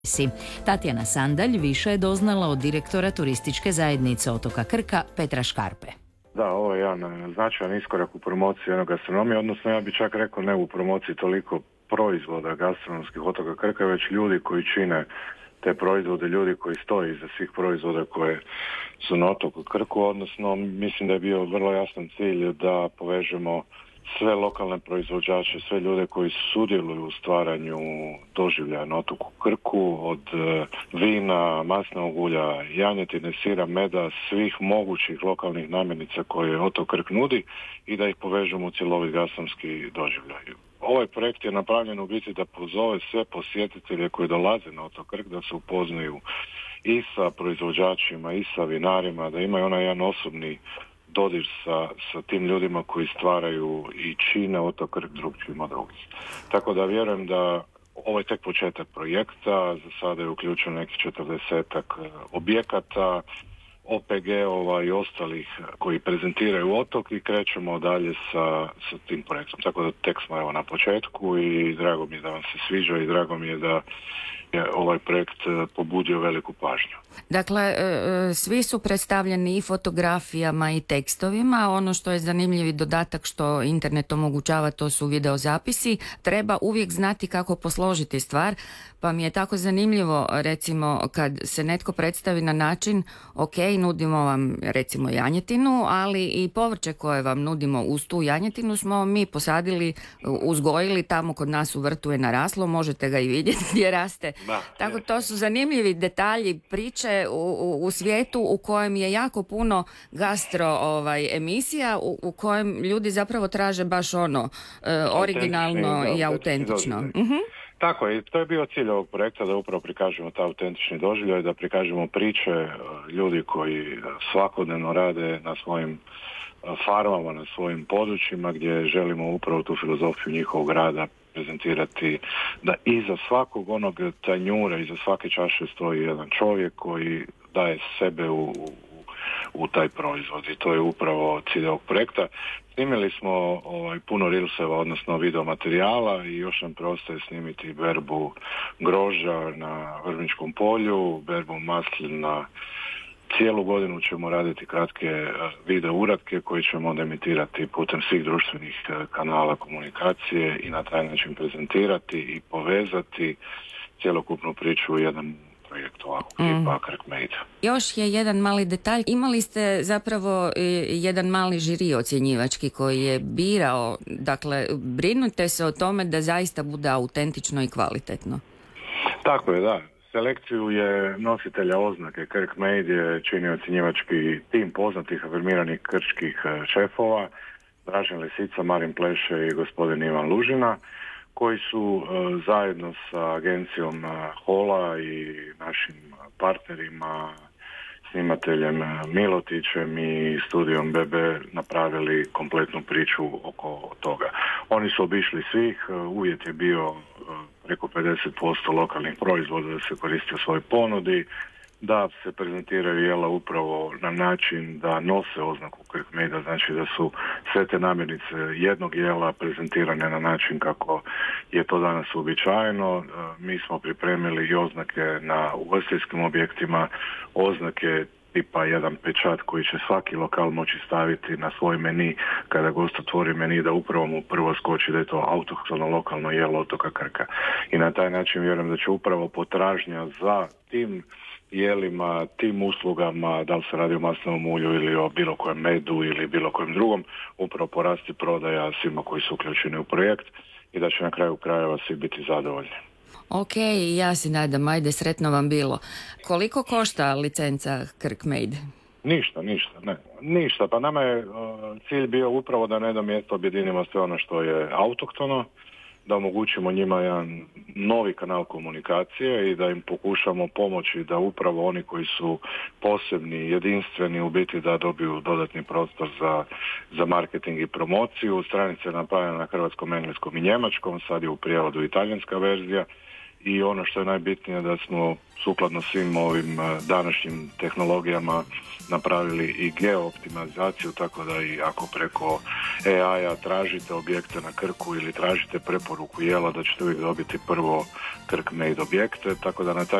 Tatjana Sandalj više je doznala od direktora turističke zajednice otoka Krka Petra Škarpe. Da, ovo je jedan značajan iskorak u promociji gastronomije, odnosno ja bih čak rekao ne u promociji toliko proizvoda gastronomskih otoka Krka, već ljudi koji čine te proizvode, ljudi koji stoje iza svih proizvoda koje su na otoku Krku, odnosno mislim da je bio vrlo jasan cilj da povežemo sve lokalne proizvođače, sve ljude koji sudjeluju u stvaranju doživljaja na otoku Krku, od vina, maslinovog ulja, janjetine, sira, meda, svih mogućih lokalnih namirnica koje otok Krk nudi i da ih povežemo u cjelovit gastronomski doživljaj. Ovaj projekt je napravljen u biti da pozove sve posjetitelje koji dolaze na otok Krk da se upoznaju i sa proizvođačima i sa vinarima, da imaju onaj jedan osobni dodir sa tim ljudima koji stvaraju i čine otok Krk drugčijim od drugih. Tako da vjerujem da ovo je tek početak projekta, za sada je uključeno nekih 40 objekata, OPG-ova i ostalih koji prezentiraju otok i krećemo dalje sa tim projektom. Tako da tek smo evo na početku i drago mi je da vam se sviđa i drago mi je da je ovaj projekt pobudio veliku pažnju. Dakle, svi su predstavljeni i fotografijama i tekstovima. Ono što je zanimljivi dodatak što internet omogućava, to su videozapisi. Treba uvijek znati kako posložiti stvar, pa mi je tako zanimljivo, recimo, kad se netko predstavi na način, ok, nudimo vam recimo janjetinu, ali i povrće koje vam nudimo uz tu janjetinu smo mi posadili, uzgojili, tamo kod nas u vrtu je naraslo, možete ga i vidjeti gdje raste. Tako to su zanimljivi detalji priče u svijetu u kojem je jako puno gastro emisija u kojem ljudi zapravo traže baš ono originalno i autentično. Tako je, to je bio cilj ovog projekta, da upravo prikažemo taj autentični doživljaj, da prikažemo priče ljudi koji svakodnevno rade na svojim farmama, na svojim područjima, gdje želimo upravo tu filozofiju njihovog rada prezentirati, da iza svakog onog tanjura, iza svake čaše stoji jedan čovjek koji daje sebe u taj proizvod i to je upravo cilj ovog projekta. Snimili smo puno reelseva, odnosno video materijala i još nam preostaje snimiti berbu grožđa na Vrbničkom polju, berbu maslina. Cijelu godinu ćemo raditi kratke video uratke koje ćemo onda emitirati putem svih društvenih kanala komunikacije i na taj način prezentirati i povezati cjelokupnu priču u jedan projekt ovakvog tipa Krk Made. Još je jedan mali detalj. Imali ste zapravo jedan mali žiri ocjenjivački koji je birao, dakle, brinute se o tome da zaista bude autentično i kvalitetno. Tako je, da. Selekciju je nositelja oznake Krk Made je činio ocjenjivački tim poznatih afirmiranih krčkih šefova, Dražen Lisica, Marin Pleše i gospodin Ivan Lužina, koji su zajedno sa agencijom Hola i našim partnerima, snimateljem Milotićem i studijom BB napravili kompletnu priču oko toga. Oni su obišli svih, uvjet je bio preko 50% lokalnih proizvoda da se koristi u svojoj ponudi, da se prezentiraju jela upravo na način da nose oznaku Krk Made, znači da su sve te namirnice jednog jela prezentirane na način kako je to danas uobičajeno. Mi smo pripremili i oznake na ugostiteljskim objektima, oznake tipa jedan pečat koji će svaki lokal moći staviti na svoj meni kada gost otvori meni, da upravo mu prvo skoči da je to autohtono lokalno jelo otoka Krka. I na taj način vjerujem da će upravo potražnja za tim jelima, tim uslugama, da li se radi o maslinovom ulju ili o bilo kojem medu ili bilo kojem drugom, upravo porasti prodaja svima koji su uključeni u projekt i da će na kraju krajeva svi biti zadovoljni. Ok, ja se nadam, ajde, sretno vam bilo. Koliko košta licenca Krk Made? Ništa. Pa nama je cilj bio upravo da na jedno mjesto objedinimo sve ono što je autohtono, da omogućimo njima jedan novi kanal komunikacije i da im pokušamo pomoći da upravo oni koji su posebni, jedinstveni u biti da dobiju dodatni prostor za marketing i promociju. Stranica je napravljena na hrvatskom, engleskom i njemačkom, sad je u prijevodu italijanska verzija i ono što je najbitnije da smo sukladno svim ovim današnjim tehnologijama napravili i geooptimizaciju, tako da i ako preko AI-a tražite objekte na Krku ili tražite preporuku jela, da ćete uvijek dobiti prvo Krk made objekte, tako da na taj